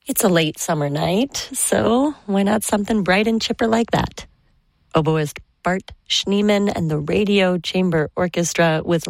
It's a late summer night, so why not something bright and chipper like that? Oboist Bart Schneemann and the Radio Chamber Orchestra with